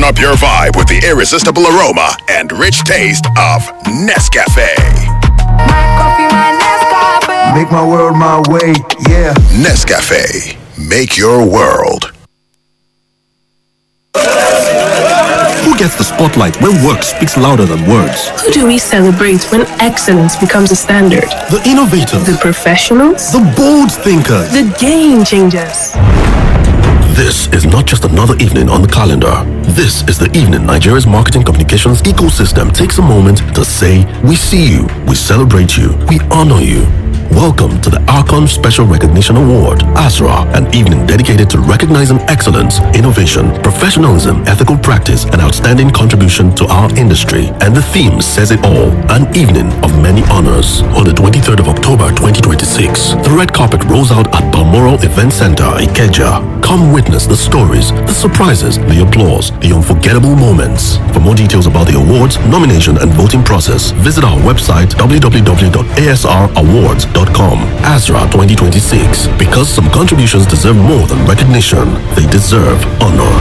up your vibe with the irresistible aroma and rich taste of Nescafe. Make my world my way, yeah. Nescafe, make your world. Who gets the spotlight when work speaks louder than words? Who do we celebrate when excellence becomes a standard? The innovators, The professionals? the bold thinkers. The game changers. This is not just another evening on the calendar. This is the evening Nigeria's marketing communications ecosystem takes a moment to say, we see you, we celebrate you, we honor you. Welcome to the Archon Special Recognition Award, ASRA, an evening dedicated to recognizing excellence, innovation, professionalism, ethical practice, and outstanding contribution to our industry. And the theme says it all, an evening of many honors. On the 23rd of October 2026, the red carpet rolls out at Balmoral Event Center, Ikeja. Come witness the stories, the surprises, the applause, the unforgettable moments. For more details about the awards, nomination, and voting process, visit our website www.asrawards.com. ASRA 2026. Because some contributions deserve more than recognition, they deserve honor.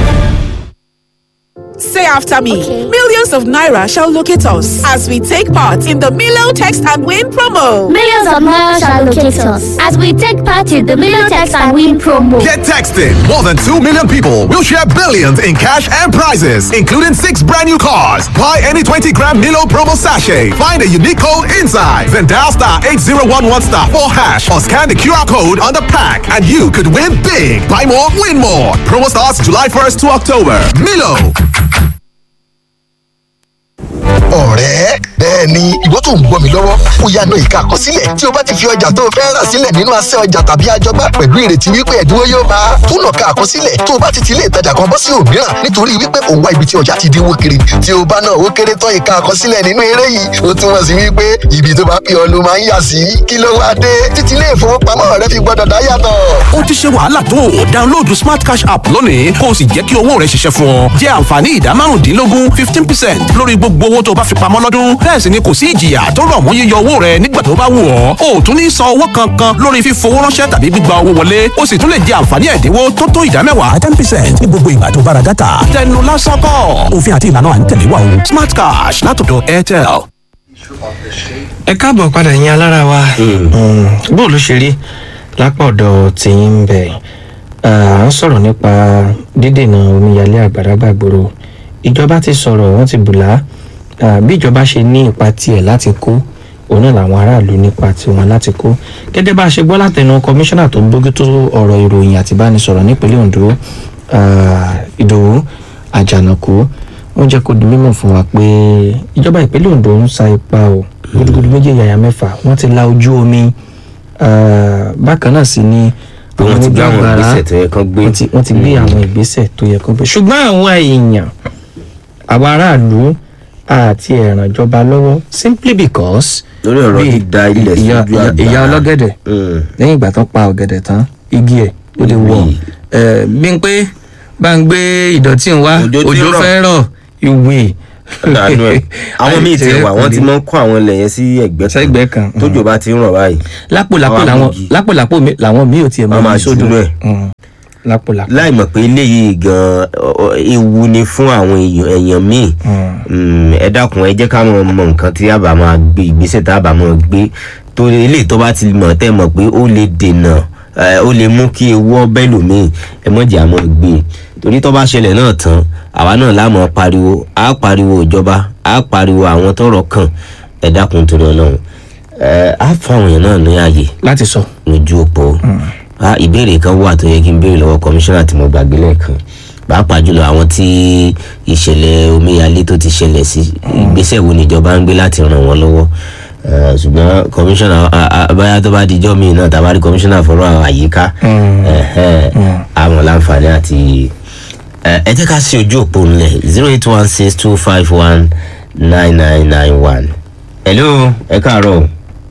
Say after me. Okay. Millions of Naira shall locate us as we take part in the Milo Text and Win promo. Millions of Naira shall locate us as we take part in the Milo Text and Win promo. Get texting. More than 2 million people will share billions in cash and prizes, including 6 brand new cars. Buy any 20-gram Milo promo sachet. Find a unique code inside. Then dial star 8011 star 4 hash or scan the QR code on the pack and you could win big. Buy more, win more. Promo starts July 1st to October. Milo. ọ̀rẹ́ bẹ́ẹ̀ ni ìwọ tó ń gbọ́ mi lọ́wọ́ ó yá ná ìka àkọsílẹ̀ tí o bá ti fi ọjà tó o fẹ́ rà sílẹ̀ nínú asẹ́ ọjà tàbí àjọgbá pẹ̀lú ìrètí wípé ẹ̀dínwó yóò bá a tún nàka àkọsílẹ̀ tó o bá ti ti ilé ìtajà kan bọ́ sí òmíràn nítorí wípé òun wá ibi tí ọjà ti dínwó kiri tí o bá náà ó kéré tán ìka àkọsílẹ̀ nínú eré yìí ó túmọ̀ sí wípé ibi tó bá pè ọ́ ló máa ń yà sí kí ló wá dé títí ilé ìfowópamọ́ rẹ fi gbọ́dọ̀ dá yàtọ̀. ó ti ṣe wàhálà tó o download Smart Cash app lónìí kó o sì jẹ́ kí owó rẹ ṣiṣẹ́ fún ọ jẹ́ àǹfààní ìdá márùndínlógún 15% lórí gbogbo owó tó o bá fi pamọ́ lọ́dún bẹ́ẹ̀ sì ni kò sí ìjìyà tó rọ̀ mọ́ yíyọ owó rẹ nígbà tó bá wù ọ́ o ò tún ní san owó kankan lórí fífowó ránṣẹ́ tàbí gbígba owó wọlé o sì tún lè jẹ àǹfààní ẹ̀dínwó tó tó ìdá mẹ́wàá 10% ní gbogbo ìgbà tó bá ra dátà tẹnu lásán kọ́ òfin àti ìlànà à ń tẹ̀lé wa o Smart Cash látọ̀dọ̀ Airtel. ẹ káàbọ̀ padà yín alára wa bó ló ṣe rí lápá ọ̀dọ̀ tìyín ń bẹ̀ à ń sọ̀rọ̀ nípa dídènà omíyalé àgbàrá gbàgbòrò ìjọba ti sọ̀rọ̀ wọ́n ti bùlá bí ìjọba ṣe ní ipa tiẹ̀ láti kó òun náà làwọn aráàlú nípa tiwọn láti kó gẹ́gẹ́ bá a ṣe gbọ́ látẹnu kọmíṣánná tó ń bójútó ọ̀rọ̀ ìròyìn àti ìbánisọ̀rọ̀ nípínlẹ̀ Ondo Ìdòwú Àjànàkú wọ́n jẹ́ kó di mímọ̀ fún wa pé ìjọba ìpínlẹ̀ Ondo ń sa ipa o gudugudu méjì yàyà mẹ́fà wọ́n ti la ojú omi bákan náà sì ni àwọn ti gbé àwọn ìgbésẹ̀ tó yẹ kán gbé wọ́n ti gbé àwọn ìgbésẹ̀ tó yẹ kán gbé ṣùgbọ́n àwọn èèyàn àwọn aráàlú àti ẹ̀ràn ìjọba lọ́wọ́ simply because lórí ọ̀rọ̀ dídá ilẹ̀ síjú àgbà ìyá ọlọ́gẹ̀dẹ̀ lẹ́yìn ìgbà tó pa ọ̀gẹ̀dẹ̀ tán igi ẹ̀ ó lè wọ̀ bí n pé bá ń gbé ìdọ̀tí ń wá òjò fẹ́ rọ̀ ìwé àwọn míì ti wà wọ́n ti mọ́ kó àwọn ilẹ̀ yẹn sí ẹ̀gbẹ́ kan tójò bá ti ń rọ̀ báyìí lápòlápò làwọn míì ò tiẹ̀ mọ́ sódò lápòlápò láì mọ̀ pé eléyìí gan ewu ni fún àwọn èèyàn míì ẹ dákun ẹ jẹ́ ká mọ̀ nǹkan tí a bá máa gbé ìgbésẹ̀ tá a bá máa gbé tó eléyìí tó bá ti mọ̀ tẹ́ mọ̀ pé ó lè dènà ó lè mú kí ewu ọbẹ̀ lòmíì ẹ mọ̀ jẹ́ àmọ́ gbé torí tó bá ṣẹlẹ̀ náà tán àwa náà la máa pariwo á pariwo ìjọba á pariwo àwọn tọ́rọ̀ kàn ẹ dákun torí Ọlọ́run á fáwọn èèyàn náà ní ààyè láti sọ lójú òpó ìbéèrè kan wà tó yẹ kí n béèrè lọ́wọ́ kọmíṣánná tí mo gbàgbé lẹ́ẹ̀kan pàápàá jùlọ àwọn tí ìṣẹ̀lẹ̀ omíyalé tó ti ṣẹlẹ̀ sí ìgbésẹ̀ wo níjọba ń gbé láti ràn wọ́n lọ́wọ́ ṣùgbọ́n kọmíṣánná báyà tó bá dijọ́ míì náà tàbá rí kọmíṣánná fọ́rọ̀ àyíká àwọn láǹfààní àti ẹ jẹ́ ká sí ojú òpó ńlẹ̀ 08162519991. hello ẹ káàárọ̀.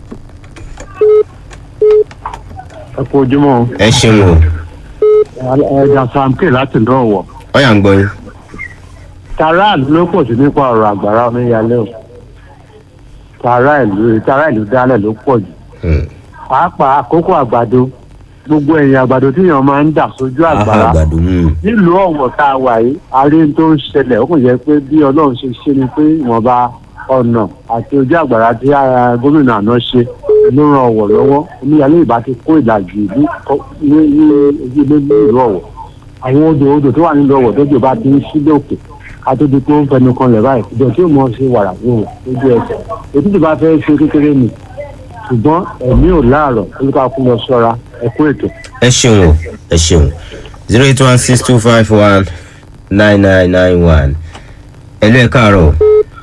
ẹ kú ojúmọ́. ẹ ṣeun o. ẹja samke láti dọ̀wọ̀. ọ̀yà ń gbọ́ yín. tara ìlú ló pọ̀ sí nípa ọ̀rọ̀ àgbàrá omíyalé o. tara ìlú dálẹ̀ ló pọ̀ jù. pàápàá àkókò àgbàdo gbogbo ẹ̀yìn àgbàdo tíyàn máa ń dà sójú àgbàrá nílùú Ọ̀wọ̀ tá a wà yìí àárẹ̀ tó ń ṣẹlẹ̀ ó kò jẹ́ pé bí Ọlọ́run ṣe ṣe ni pé ìwọ̀nba ọ̀nà àti ojú àgbàrá tí gómìnà àná ṣe ló ran Ọ̀wọ̀ lọ́wọ́ omíyalé ìbá ti kó ìlàjì ìlú ní ìlú Ọ̀wọ̀ àwọn odò tó wà nílùú Ọ̀wọ̀ tó jò bá ti ń sílẹ̀ òkè àtòdì tó ń fẹnu kan lẹ̀ báyìí ìdọ̀tí ò mọ̀ ṣe wàrà fún wọn lójú ẹsẹ̀ ètò ìbá fẹ́ ṣe kékeré ni ṣùgbọ́n ẹ̀mí ò láàárọ̀ olùkọ́ lọ ṣọ́ra ẹ̀kú ètò. ẹ ṣeun 08162519991 ẹlú ẹ káàárọ̀.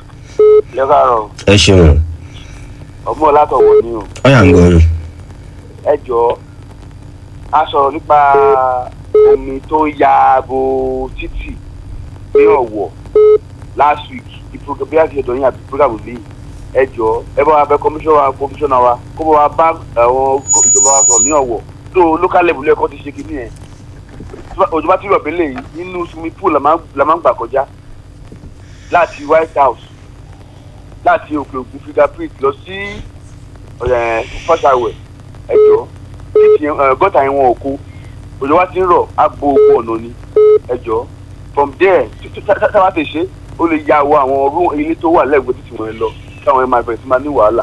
ẹ ṣeun. ọmọ látọ̀wọ̀ ni o. ọyà ń gbọ́n. ẹ jọ a sọ̀rọ̀ nípa omi tó ya bo títì ní Ọ̀wọ̀ last week bí a ti ṣe dọ̀yìn àbí program lè ẹ jọ ẹ bá wa bẹ kọmíṣọ́nà wa kó bá wa bá àwọn ìjọba wa sọ̀rọ̀ ní Ọ̀wọ̀ tó local level ẹ̀kọ́ ti ṣe kìíní yẹn òjò bá ti rọ̀ bẹ́lẹ̀ yìí nínú swimming pool la máa ń gbà kọjá láti White House láti òkè ògùn fingerprint lọ sí fọ́ṣàwẹ̀ ẹ jọ títí gọ́tà yẹn wọn ò kó òjò bá ti ń rọ̀ á bo ogun ọ̀nà ni ẹ jọ from there táwa ti ṣe ó lè ya wọ àwọn ọdún ilé tó wà lẹ́gbẹ̀ẹ́ títí wọn lọ káwọn ẹ̀ máa bẹ̀rẹ̀ sí máa ní wàhálà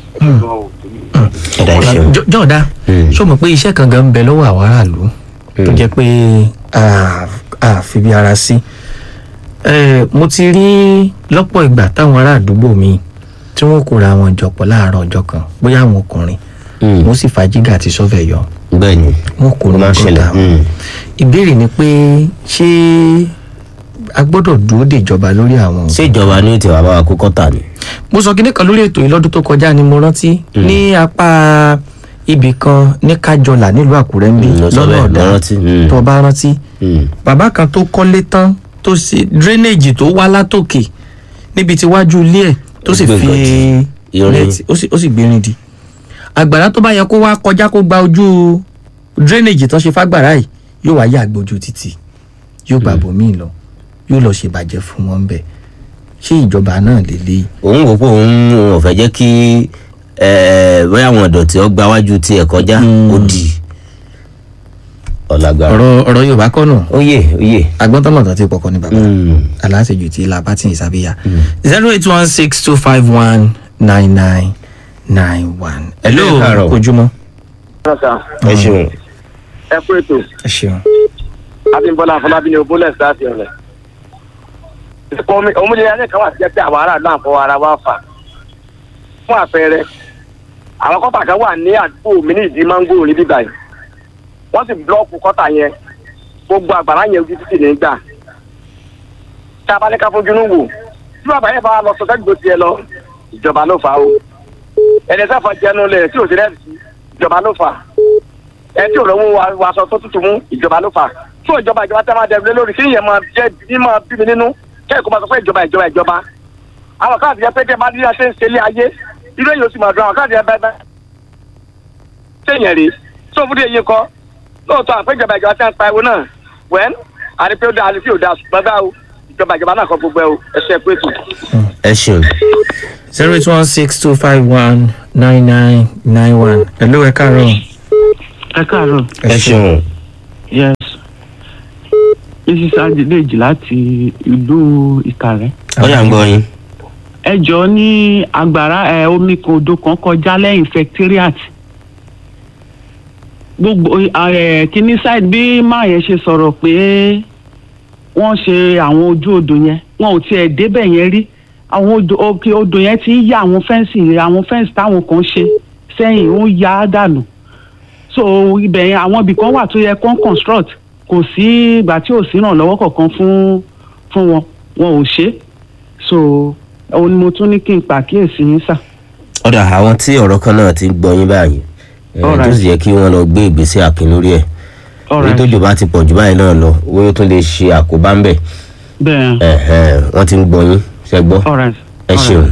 jọ̀ọ́dá ṣó mọ̀ pé iṣẹ́ kan gan ń bẹ lọ́wọ́ àwọn aráàlú tó jẹ́ pé a fi bí ara sí mo ti rí lọ́pọ̀ ìgbà táwọn ará àdúgbò mi tí wọ́n kóra wọn jọpọ̀ láàárọ̀ ọjọ́ kan bóyá àwọn ọkùnrin wọ́n sì fa jígà àti sọ́fẹ̀ yọ wọ́n kò ní kọ́ta ìbéèrè ni pé ṣé a gbọ́dọ̀ dúró de ìjọba lórí àwọn. ṣé ìjọba ní ètò àbáwá kó kọ́ta ni. mo sọ kíní kan lórí ètò yìí lọ́dún tó kọjá ni mo rántí ní apá ibì kan ní kájọlà nílùú Àkúrẹ́ ń bí lọ́nà ọ̀dọ́ tó bá rántí bàbá kan tó kọ́lé tán tó ṣe drainage tó wá látòkè níbi tí wájú ilé ẹ̀ tó sì fi nẹ́ẹ̀tì ó sì gbérin di àgbàrá tó bá yẹ kó wá kọjá kó gba ojú drainage tán ṣe fágbàrá yìí yóò wá yà gbójú títì yóò gbà bòmíì lọ yóò lọ ṣèbàjẹ́ fún wọn bẹ́ẹ̀ ṣé ìjọba náà lè lé. òun wò pé òun ò fẹ́ jẹ́ kí bóyá àwọn ìdọ̀tí ọgbà wájú tiẹ̀ kọjá ó di ọ̀làgbà. ọ̀rọ̀ Yorùbá kọ́ nù. oyè. agbọ́ntọ́mọ̀ tó ti pọ̀kọ́ ní bàbá aláṣejù tí ilà bá ti ń sábíyà 08162519991. hello ojúmọ́. ẹ ṣeun. ẹ kú ètò. ẹ ṣeun. Abímbọ́lá Afọlábí ni obólẹ̀ sáàtì ọ̀rẹ́. Òmìnira yẹn kan wà sí pé àwọn aráàlú àfọwọ́ ara wa fà. Fún àpẹẹrẹ, àwọn kọ́tà kan wà ní àdúgbò mi ní ìdí mángòrò níbí báyìí. Wọ́n sì búlọ́ọ̀kù kọ́tà yẹn. Gbogbo àgbàrá yẹn ojú títì ní gbà. Tí a bá ní ká fojú nù wò, tí bàbá yẹn bá lọ sọ fẹ́ẹ́ gbòtì ẹ lọ, ìjọba ló fà o. Ẹni sẹ́fọ̀ jẹnu lẹ̀ tí ò sí rẹ́ẹ̀sì, ìjọba ló fà. Ẹni tí ò lọ́wọ́ wa aṣọ tó tútù mú, ìjọba ló fà. Fún ìjọba tẹ́ máa dẹ̀bílẹ̀ lórí kí ìyẹn máa jẹ́ bí máa bí mi nínú kẹ́ẹ̀kọ́ máa sọ fún ìjọba. Àwọn káàdì yẹn pé kí ẹ bá dídá ṣe ń ṣe ilé ayé irú èyí ó sì máa dùn àwọn káàdì yẹn bẹ́ẹ̀ ṣèyàn rè tó fún èyí kọ́ lóòótọ́ àpé ìjọba tí wọ́n pa ewu náà wẹ́n àti pé ó dáa àti tí ò dáa ṣùgbọ́n bá o ìjọba náà kọ́ gbogbo ẹ o ẹ ṣe pé tù. ẹ ṣeun. 08162519991. hello ẹ káàárọ̀. ẹ káàárọ̀. ẹ ṣeun. yes mrs adelèjì láti ìlú Ìkàrẹ́. ọyà ń gbọ́ yín. ẹ jọ ní agbára omi kan odò kan kọjá lẹ́yìn secretariat gbogbo kíní side bí máa yẹn ṣe sọ̀rọ̀ pé wọ́n ṣe àwọn ojú odò yẹn wọn ò tiẹ̀ débẹ̀ yẹn rí àwọn odò yẹn ti ń ya àwọn fẹ́ǹsì táwọn kan ṣe sẹ́yìn ó ya á dànù so ibẹ̀ yẹn àwọn ibì kan wà tó yẹ kó construct kò sí ìgbà tí ò sí ìrànlọ́wọ́ kankan fún wọn ò ṣe so òun ni mo tún ní kí n pàkíyèsí yín sà. ọ̀dà àwọn tí ọ̀rọ̀ kan náà ti ń gbọ́ yín báyìí tó sì yẹ kí wọ́n lọ gbé ìgbésẹ̀ àkín lórí ẹ̀ orí tójò bá ti pọ̀ jù báyìí náà lọ owó tó lè ṣe àkóbá ń bẹ̀. bẹ́ẹ̀ wọ́n ti ń gbọ́ yín ṣe gbọ́ ẹ ṣeun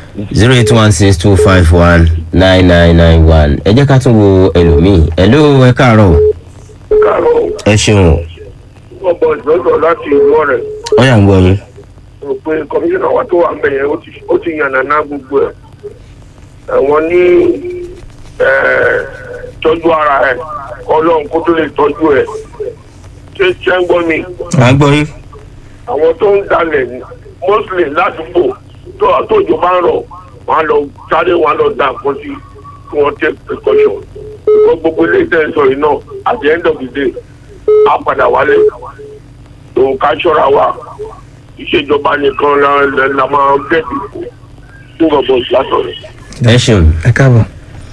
08162519991 ẹ jẹ́ ká tún wo ẹlòmíì hello ẹ káàárọ̀. ẹ ṣeun. ọ̀pọ̀ ìgbésọ̀ láti ìlú ọ̀rẹ́. ọ̀yà ń gbọ́ yín. rò pé kọmíṣánná wa tó wà ń bẹ̀ yẹn ó ti yànnàná gbogbo ẹ̀. ẹ̀wọ̀n ní tọ́jú ara ẹ̀ ó ọlọ́run kó tó lè tọ́jú ẹ̀ ṣé ń gbọ́ mi. à ń gbọ́ yín. àwọn tó ń dalẹ̀ mostly ládùúgbò tójò bá ń rọ̀ wọ́n lọ sáré wọ́n lọ da nǹkan sí kí wọ́n take precaution. gbogbo ilé iṣẹ́ sọ yìí náà at the end of the day á padà wálé tó ká ṣọ́ra wa ìṣèjọba nìkan la máa gẹ̀ẹ́dì fún gbogbo ìyàtọ̀ rẹ̀. ẹ ṣeun. ẹ káàbọ̀.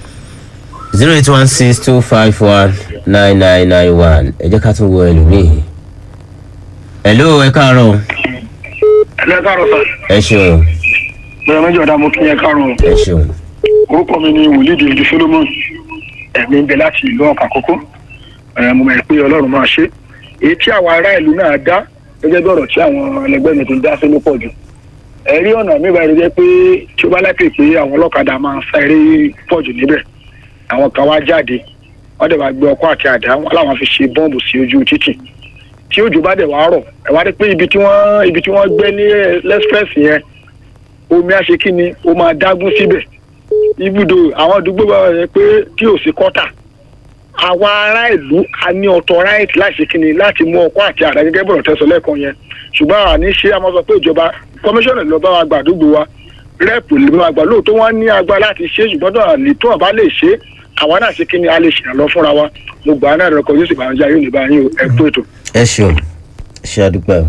08162549991 ẹ jẹ́ ká tún wo ẹlòmíì. hello ẹ káàárọ̀. ẹ káàárọ̀ sà. ẹ ṣeun. bẹ́ẹ̀ mẹ́jọ ọ̀dà mo kí ẹ káàárọ̀. ẹ ṣeun. orúkọ mi ni wòlíì david solomon ẹ̀mí ń bẹ láti ìlú ọ̀kà kókó mo mọ̀ pé ọlọ́run máa ṣe èyí tí àwọn ará ìlú náà dá gẹ́gẹ́ bí ọ̀rọ̀ tí àwọn ẹlẹgbẹ́ mi ti dá sí ló pọ̀ jù ẹ̀rí ọ̀nà mi bá rí jẹ́ pé tí ó bá lápè pé àwọn ọlọ́kadà máa ń sáré pọ̀ jù níbẹ̀ àwọn kan wá jáde wọ́n dẹ̀ wá gbé ọkọ̀ àti àdá wọn láwọn fi ṣe bọ́ǹbù sí ojú títì tí òjò bá dẹ̀ wá rọ̀ ẹ̀ wá rí pé ibi tí wọ́n gbé ní express yẹn omi àṣekí ni ó máa dágún síbẹ̀ ibùdó àwọn àdúgbò bá wà yẹn pé tí ò sí kọ́tà àwa ará ìlú a ní ọ̀tọ̀ right láti kíni láti mú ọkọ̀ àti àdá gẹ́gẹ́ bọ̀rọ̀ tẹ́sán lẹ́ẹ̀kan yẹn ṣùgbọ́n àní ṣe àmọ́ sọ pé ìjọba kọmíṣọ́nà ló bá wa gbà àdúgbò wa rẹ́ẹ̀pù lè máa gbà lóòótọ́ wọn ní agbára láti ṣe ṣùgbọ́n náà lè tó àbá lè ṣe àwa náà ṣe kíni a lè ṣìnà lọ fúnra wa mo gbà á náà rẹ kọjú sí ìbànújẹ́ ayé òní báyìí ẹ tó ètò. ẹ ṣeun ṣe àdúpẹ́ o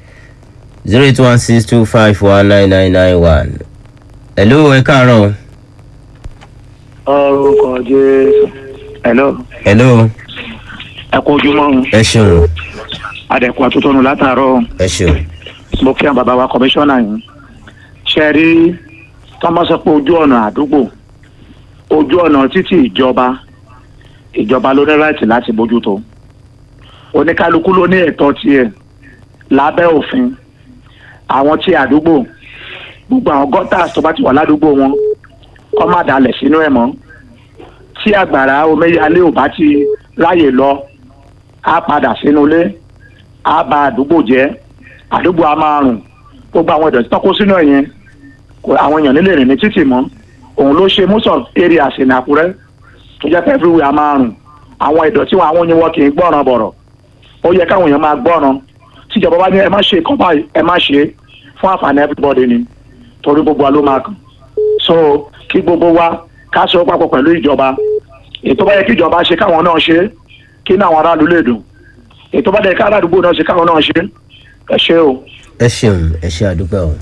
08162549991 hello ẹ káàárọ̀. orúkọ jésù. hello. hello. ẹ kú ojúmọ́. ẹ ṣeun. adẹ̀kùn àtúntọ́nù látàárọ̀. ẹ ṣeun. mo kí àwọn bàbá wa kọmíṣánná yìí ṣe rí tọ́mọ sọ pé ojú ọ̀nà àdúgbò ojú ọ̀nà títí ìjọba ló ní láti láti bójútó oníkálukú ló ní ẹ̀tọ́ tiẹ̀ lábẹ́ òfin àwọn tí àdúgbò gbogbo àwọn gọ́tà tó bá ti wà ládùúgbò wọn kọ́ má dalẹ̀ sínú ẹ̀ mọ́ tí àgbàrá omíyalé ò bá ti ráyè lọ á padà sínú ilé á ba àdúgbò jẹ́ àdúgbò á máa rùn gbogbo àwọn ìdọ̀tí tó kó sínú ẹ̀yẹn àwọn èèyàn nílé rìn ní títì mọ́ òun ló ṣe most of areas ní Àkúrẹ́ tó jẹ́ pé everywhere á máa rùn àwọn ìdọ̀tí wọn àwọn oyin wọn kì í gbọ́ràn bọ̀rọ̀ ó yẹ káwọn èèyàn máa gbọ́ràn tíjọba bá ní ẹ má ṣe kọ́ báyìí ẹ má ṣe fún àǹfààní everybody ni torí gbogbo wa ló máa kàn so kí gbogbo wa ká ṣe ó papọ̀ pẹ̀lú ìjọba ètò bá yẹ kí ìjọba ṣe káwọn náà ṣe kí ní àwọn aráàlú lè dùn ètò bá yẹ ká aládùúgbò náà ṣe káwọn náà ṣe ẹ ṣe o. ẹ ṣeun ẹ ṣe àdúgbò o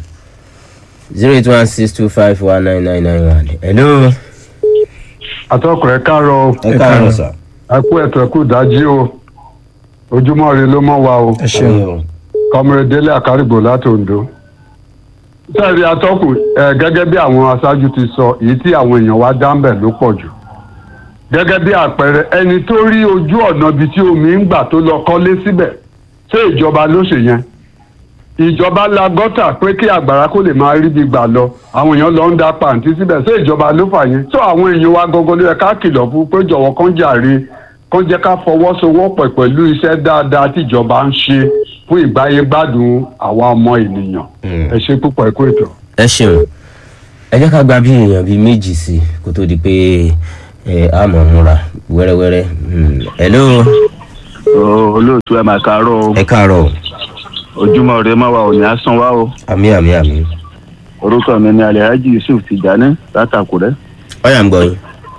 08162549991 hello. atọ́kùnrin káàárọ̀ ẹ káàárọ̀ sà. ẹ kú ẹ̀tọ́ ẹ kú dájí o ojúmọ́ ire ló mọ́ wa o. ẹ ṣeun. kọmọrẹdẹlẹ àkárìgbò láti Oǹdó. sẹ́ẹ̀rì atọ́kùn gẹ́gẹ́ bí àwọn aṣáájú ti sọ èyí tí àwọn èèyàn wá dá ń bẹ̀ ló pọ̀ jù. gẹ́gẹ́ bí àpẹẹrẹ ẹni tó rí ojú ọ̀nà ibi tí omi ń gbà tó lọ kọ́lé síbẹ̀ ṣé ìjọba ló ṣe yẹn? ìjọba la gọ́tà pé kí àgbàrá kó lè máa rí bí gbà lọ àwọn èèyàn lọ ń da pàǹtí síbẹ̀ ṣé ìjọba ló fà yẹn? tó àwọn èèyàn wa gangan ló yẹ ká kìlọ̀ fún pé jọ̀wọ́ kán jàre kán jẹ́ ká fọwọ́sowọ́pọ̀ pẹ̀lú iṣẹ́ dáadáa tíjọba ń ṣe fún ìgbáyégbádùn àwa ọmọ ènìyàn. ẹ ṣe púpọ̀ ẹ kú ètò. ẹ ṣeun ẹ jẹ́ ká gba bí èèyàn bíi méjì sí kó tó di pé a mọ̀ múra wẹ́rẹ́wẹ́rẹ́. hello. olóòtú ẹ máa káàárọ̀ o. ẹ káàárọ̀. ojúmọ́ rẹ máa wà òní asán wá o. àmín àmín àmín. orúkọ mi ni Alhaji Yusuf Tijani látàkùrẹ́. ọ̀yà ń gbọ́ yín.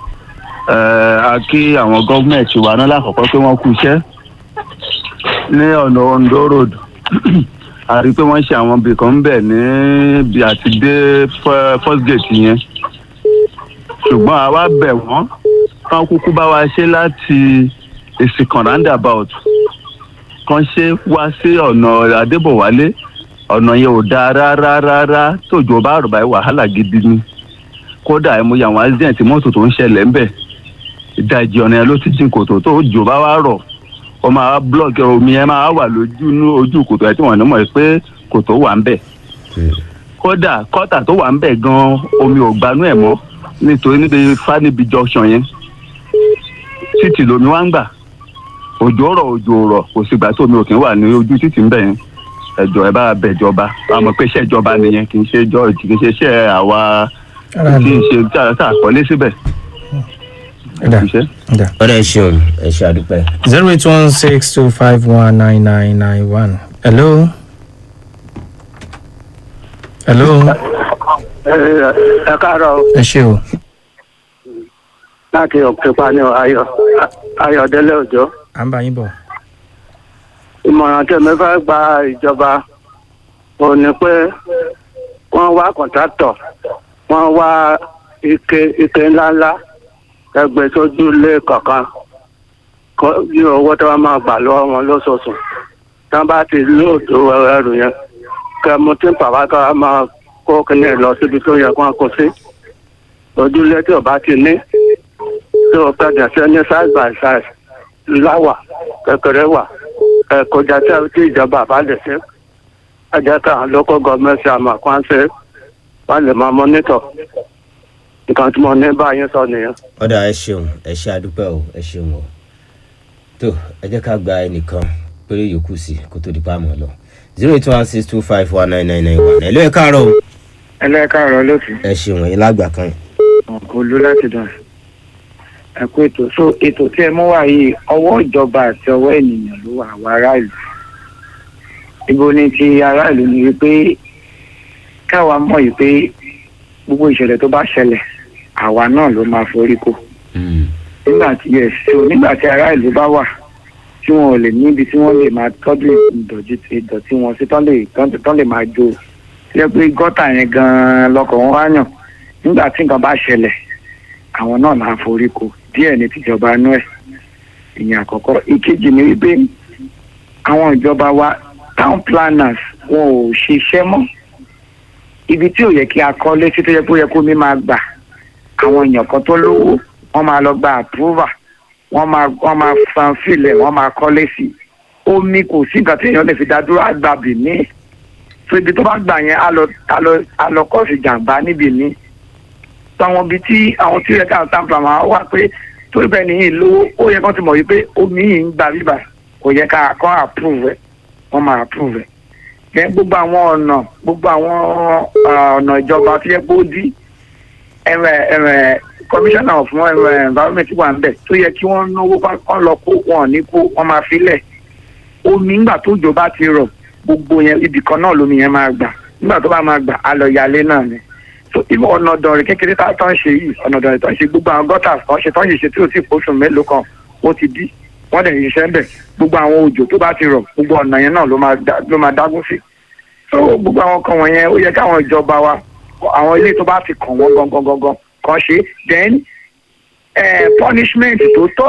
a kí àwọn gọ́ọ̀mẹ̀ntì wa náà lákọ̀ọ́kọ́ pé wọ́n kú iṣẹ́ ní ọ̀nà Ondo road a rí i pé wọ́n ṣe àwọn ibì kan ń bẹ̀ níbi àti dé first gate yẹn ṣùgbọ́n àwa bẹ̀ wọ́n kán kúkú bá wa ṣe láti Ìsìnkàn roundabout kan ṣe wá sí ọ̀nà Adébọ̀wálé ọ̀nà yẹn ò dáa rárá tójò bá rọ̀ báyìí wàhálà gidi ni kódà mo yà àwọn accident mọ́tò tó ń ṣẹlẹ̀ ń bẹ̀ ìdajì ọ̀nà yẹn ló ti dín kòtò tó jò bá wá rọ̀ ó máa blọọkì omi yẹn máa wà ojú kòtò ẹ̀ tí wọ́n ní mọ̀ pé kòtò wà ń bẹ̀ kódà kọ́tà tó wà ń bẹ̀ gan omi ò gbanú ẹ̀ mọ́ nítorí níbi fanibi junction yẹn títì lomi wá ń gbà òjò rọ̀ kò sígbà tó omi òkè wà ní ojú títì ń bẹ̀ yẹn ẹjọ́ ẹ bá bẹ̀jọba àmọ́ pé iṣẹ́ ìjọba nìyẹn kì í ṣe iṣẹ́ àwa tí ń ṣe tá a kọ́lé síbẹ̀ ọ̀dà ṣeun ẹ ṣe àdúpẹ́. 08162519991. Hello. ẹ káàárọ̀. ẹ ṣe o. láti òkèpá ní ayọ̀délé òjò. à ń bá yín bọ̀. ìmọ̀ràn tẹ̀mí fẹ́ gba ìjọba ò ní pé wọ́n wá kọ̀ǹtátọ̀ wọ́n wá ike ńláńlá ẹgbẹ́ sójú lé kọ̀ọ̀kan bí owó tí wọ́n máa gbà lọ́wọ́ wọn lóṣooṣù tí wọ́n bá ti lóòótọ́ ẹrù yẹn kẹmu tí pàwátọ́ máa kó kíní lọ síbi tó yẹ kó wọn kó sí ojúlé tí ò bá ti ní tí o gbẹdẹ sí ní size by size láwà kékeré wà kọjá tí ìjọba bá lè ṣe ẹ jẹ́ ká local government ṣe àmọ́ kó wọ́n ṣe wọ́n lè máa monitor nǹkan tí mo ní báyìí sọ nìyẹn. ọ̀dà ẹ ṣeun ẹ ṣe àdúpẹ́ o ẹ ṣeun o tó ẹ jẹ́ ká gba ẹnìkan péré yòókù sí kó tó di pa àmọ́ lọ 08162519991 ẹ ló ẹ káàárọ̀ o. ẹ ló ẹ káàárọ̀ lóṣù. ẹ ṣeun ẹ̀yin lágbà kan. kò ló láti dàn ẹ kó ètò tí ẹ mú wá yìí ọwọ́ ìjọba àti ọwọ́ ènìyàn ló wà àwọn aráàlú ibo ni ti aráàlú ni wípé káwa mọ̀ yìí pé gbogbo ìṣẹ̀lẹ̀ tó bá ṣẹlẹ̀ àwa náà ló máa forí kó nígbà tí aráàlú bá wà tí wọn ò lè níbi tí wọ́n lè máa tọ́jú ìdọ̀tí wọn sí tán lè máa jó tí ẹ pé gọ́tà yẹn gan-an lọkọ̀ wọn wá yàn nígbà tí nǹkan bá ṣẹlẹ̀ àwọn náà máa forí kó díẹ̀ ní tìjọba inú ẹ̀ ìyẹn àkọ́kọ́ ìkejì ni wípé àwọn ìjọba wa town planners wọn ò ṣiṣẹ́ mọ́ ibi tí ò yẹ kí a kọ́ létí tó yẹ kó yẹ kó mi máa gbà àwọn èèyàn kan tó lówó wọ́n máa lọ gba approval wọ́n máa fan fílẹ̀ wọ́n máa kọ́lé sí omi kò sí nǹkan tí èèyàn lè fi dá dúró àgbà bìíní so ibi tó bá gbà yẹn á lọ kọ́ọ̀sì jàǹbá níbi ní táwọn ibi tí àwọn tí ó yẹ káwọn tàǹpà máa wá pé tó ibẹ̀ nìyí lówó ó yẹ kán ti mọ̀ wípé omi yìí ń gbà bíbà kò yẹ ká kọ́ approve ẹ̀ wọ́n máa approve ẹ̀ then gbogbo àwọn ọ̀nà ìjọba tó yẹ kó dí commissioner of environment wà ń bẹ̀ tó yẹ kí wọ́n náwó kán lọ kó wọn ní kó wọ́n máa filẹ̀ omi ńgbà tó jò bá ti rọ̀ gbogbo yẹn ibì kan náà lómi yẹn máa gbà nígbà tó bá máa gbà á lọ yalé náà ni so ibo ọ̀nà ọ̀dọ̀rìn kékeré tá a ṣe yìí ọ̀nà ọ̀dọ̀rìn tó ń ṣe gbogbo àwọn gutters kan ṣe tó ń ṣe tí ò tí ì fóṣù mélòó kan ó ti dí wọ́n dẹ̀ ṣiṣẹ́ ń bẹ̀ gbogbo àwọn òjò tó bá ti rọ̀ gbogbo ọ̀nà yẹn náà ló máa dágún sí so gbogbo àwọn kan wọ̀nyẹn ó yẹ káwọn ìjọba wa àwọn ilé tó bá ti kàn wọ́n gangan kan ṣe then punishment tó tọ́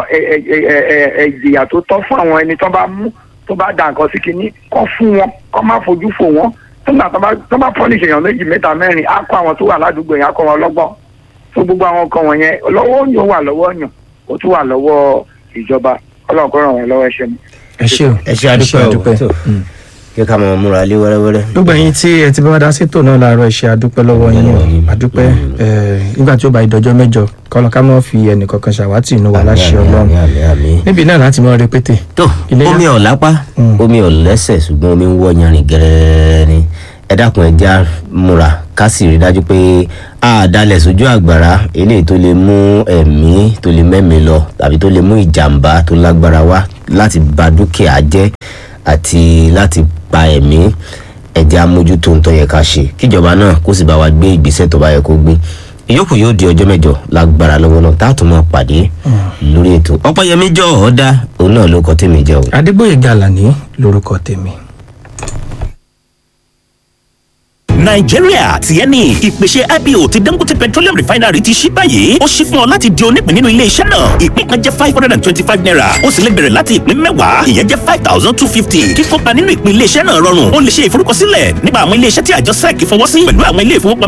ìjìyà tó tọ́ fún àwọn ẹni tó bá mú tó bá dà nǹkan sí kinní kọ́ fún wọn kọ́ má fojú fò wọ́n tó bá punish èèyàn 2 mẹ́ta 4 á kó àwọn tó wà ládùúgbò yẹn á kó wọn lọ́gbọ́n tó gbogbo àwọn kan wọ̀nyẹn lọ́wọ́ yóò wà lọ́wọ́ yàn ó tún wà lọ́wọ́ ìjọba ọlọ́run kó ràn wọ́n lọ́wọ́ ẹ ṣe àdúpẹ́ kí ká mọ̀ múra lé wẹ́rẹ́wẹ́rẹ́. gbogbo ẹ̀yin tí ẹ ti bá wá dá sétò náà láàárọ̀ ìṣe àdúpẹ́ lọ́wọ́ yín àdúpẹ́ nígbà tí ó bá ìdọ́jọ́ mẹ́jọ kọ́lọ́ ká mọ́ fi ẹnìkankan ṣàwátì inú wa láṣẹ ọlọ́run níbi náà láti mọ́ rẹpẹ́tẹ̀. tó omi ọ̀ lápá omi ọ̀ lẹ́sẹ̀ ṣùgbọ́n omi ń wọ́ yanrìn gẹ́rẹ́rẹ́ ni ẹ dákun ẹ já múra ká sì rí dájú pé a dalẹ̀ sójú àgbàrá eléyìí tó lè mú ẹ̀mí tó lè mẹ́mí lọ tàbí tó lè mú ìjàmbá tó lágbára wá láti ba dúkìá jẹ́ àti láti pa ẹ̀mí ẹ̀jẹ̀ amójútó ń tọ́yẹ ká ṣe kíjọba náà kó sì bá wa gbé ìgbésẹ̀ tó bá yẹ kó gbé ìyókù yóò di ọjọ́ mẹ́jọ lágbára lọ́wọ́ náà tá a tún máa pàdé lórí ètò ọ̀pọ̀yẹmí jọ ọ̀dà òun náà ló kọ́ tèmi jẹ́ o. adégbòye gàlàní lórúkọ tèmi. nàìjíríà tiẹ̀ ní ìpèsè ipo ti dangote petroleum refinery ti ṣí báyìí ó ṣí fún ọ láti di onípín nínú ilé iṣẹ́ náà ìpín kan jẹ́ 525 naira ó sì lè bẹ̀rẹ̀ láti ìpín 10 ìyẹn jẹ́ 5250 kíkópa nínú ìpín ilé iṣẹ́ náà rọrùn ó lè ṣe ìforúkọsílẹ̀ nípa àwọn ilé iṣẹ́ tí àjọ sec fọwọ́ sí pẹ̀lú àwọn ilé ìfowópamọ́